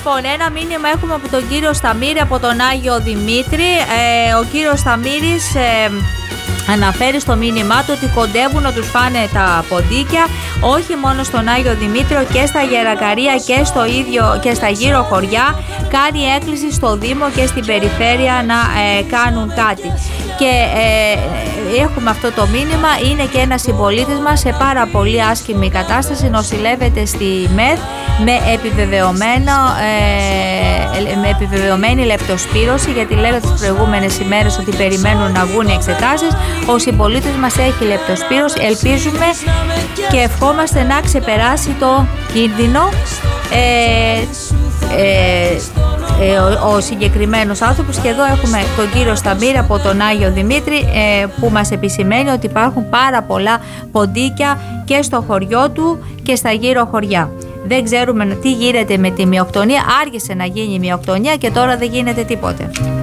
Λοιπόν, ένα μήνυμα έχουμε από τον κύριο Σταμύρη από τον Άγιο Δημήτρη. Ο κύριος Σταμύρης αναφέρει στο μήνυμά του ότι κοντεύουν να τους φάνε τα ποντίκια, όχι μόνο στον Άγιο Δημήτριο, και στα Γερακαρία και στα γύρω χωριά. Κάνει έκκληση στο Δήμο και στην περιφέρεια να κάνουν κάτι. Και έχουμε αυτό το μήνυμα. Είναι και ένας συμπολίτης μας σε πάρα πολύ άσχημη κατάσταση, νοσηλεύεται στη ΜΕΘ με επιβεβαιωμένη λεπτοσπύρωση, γιατί λέγανε τις προηγούμενες ημέρες ότι περιμένουν να βγουν οι εξετάσεις. Ο συμπολίτης μας έχει λεπτοσπύρωση. Ελπίζουμε και ευχόμαστε να ξεπεράσει το κίνδυνο ο συγκεκριμένος άνθρωπος. Και εδώ έχουμε τον κύριο Σταμύρη από τον Άγιο Δημήτρη που μας επισημαίνει ότι υπάρχουν πάρα πολλά ποντίκια και στο χωριό του και στα γύρω χωριά. Δεν ξέρουμε τι γίνεται με τη μειοκτονία. Άργησε να γίνει η μειοκτονία και τώρα δεν γίνεται τίποτε.